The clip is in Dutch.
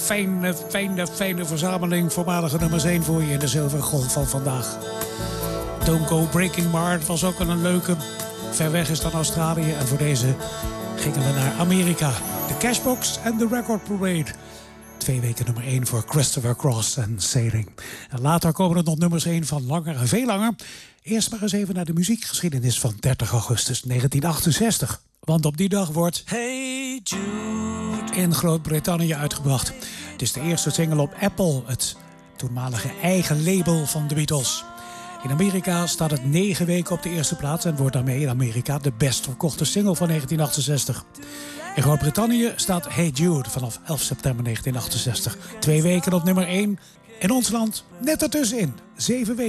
fijne verzameling voormalige nummers 1 voor je in de zilveren golf van vandaag. Don't Go Breaking My Heart was ook een leuke. Ver weg is dan Australië en voor deze gingen we naar Amerika. De Cashbox en de Record Parade. 2 weken nummer 1 voor Christopher Cross en Sailing. En later komen er nog nummers 1 van langer en veel langer. Eerst maar eens even naar de muziekgeschiedenis van 30 augustus 1968. Want op die dag wordt Hey Jude in Groot-Brittannië uitgebracht. Het is de eerste single op Apple, het toenmalige eigen label van de Beatles. In Amerika staat het 9 weken op de eerste plaats en wordt daarmee in Amerika de best verkochte single van 1968. In Groot-Brittannië staat Hey Jude vanaf 11 september 1968. 2 weken op nummer 1. In ons land net ertussenin. 7 weken.